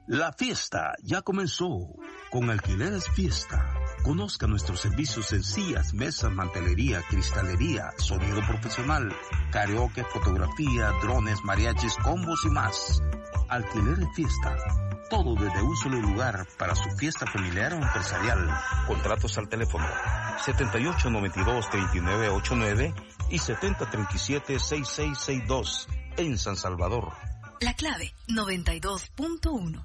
La fiesta ya comenzó. Con Alquileres Fiesta. Conozca nuestros servicios en sillas, mesas, mantelería, cristalería, sonido profesional, karaoke, fotografía, drones, mariachis, combos y más. Alquileres Fiesta. Todo desde un solo lugar para su fiesta familiar o empresarial. Contratos al teléfono 7892-3989 y 7037-6662 en San Salvador. La clave 92.1.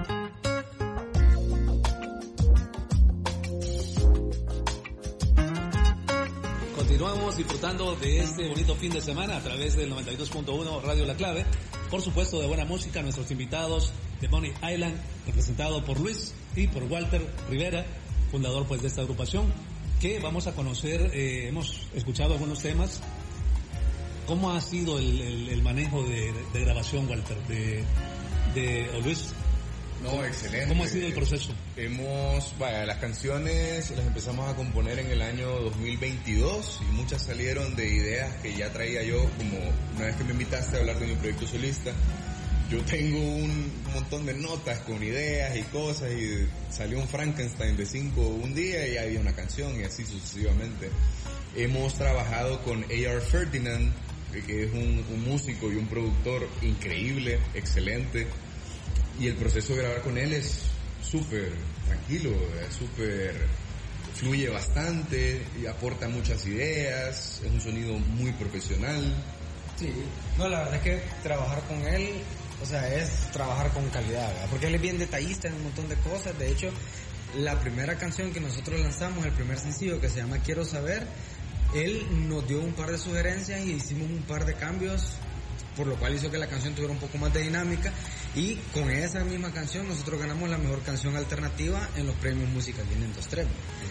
Continuamos disfrutando de este bonito fin de semana a través del 92.1 Radio La Clave. Por supuesto, de buena música, nuestros invitados de Bonnie Island, representado por Luis y por Walter Rivera, fundador pues de esta agrupación, que vamos a conocer. Hemos escuchado algunos temas. ¿Cómo ha sido el manejo de grabación, Walter, de Luis? No, excelente. ¿Cómo ha sido el proceso? Las canciones las empezamos a componer en el año 2022 y muchas salieron de ideas que ya traía yo, como una vez que me invitaste a hablar de mi proyecto solista. Yo tengo un montón de notas con ideas y cosas y salió un Frankenstein de 5 un día y había una canción y así sucesivamente. Hemos trabajado con A.R. Ferdinand, que es un músico y un productor increíble, excelente. Y el proceso de grabar con él es súper tranquilo, fluye bastante y aporta muchas ideas, es un sonido muy profesional. Sí, no, la verdad es que trabajar con él, o sea, es trabajar con calidad, ¿verdad? Porque él es bien detallista en un montón de cosas. De hecho, la primera canción que nosotros lanzamos, el primer sencillo que se llama Quiero Saber, él nos dio un par de sugerencias y hicimos un par de cambios, por lo cual hizo que la canción tuviera un poco más de dinámica, y con esa misma canción nosotros ganamos la mejor canción alternativa en los premios Música 503.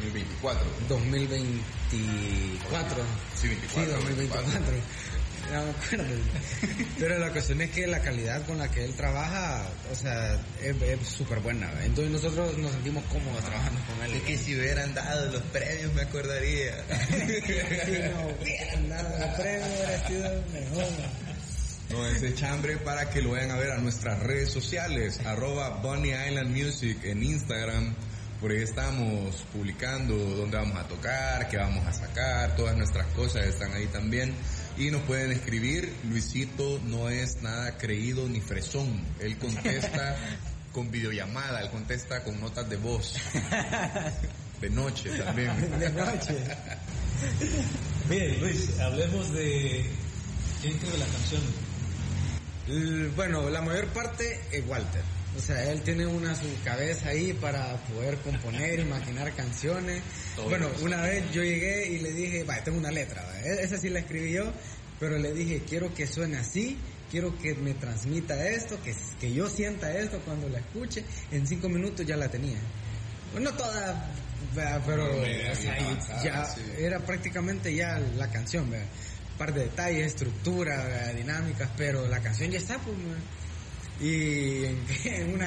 2024. Sí, 24. Sí, 2024. No me acuerdo. Pero la cuestión es que la calidad con la que él trabaja, o sea, es súper buena, ¿verdad? Entonces nosotros nos sentimos cómodos trabajando con él. Es que si hubieran dado los premios me acordaría. Si no hubieran dado los premios hubiera sido mejor. No, ese chambre para que lo vayan a ver a nuestras redes sociales, @Bonnie Island Music en Instagram. Por ahí estamos publicando dónde vamos a tocar, qué vamos a sacar, todas nuestras cosas están ahí también. Y nos pueden escribir. Luisito no es nada creído ni fresón. Él contesta con videollamada, él contesta con notas de voz. De noche también. De noche. Bien, Luis, hablemos de quién escribe la canción. Bueno, la mayor parte es Walter. O sea, él tiene su cabeza ahí para poder componer, imaginar canciones. Bueno, una vez yo llegué y le dije, tengo una letra, esa sí la escribí yo, pero le dije, quiero que suene así, quiero que me transmita esto, que yo sienta esto cuando la escuche. En 5 minutos ya la tenía. No toda, pero ya era prácticamente ya la canción, ¿verdad? Un par de detalles, estructura, dinámicas, pero la canción ya está, pues, y en una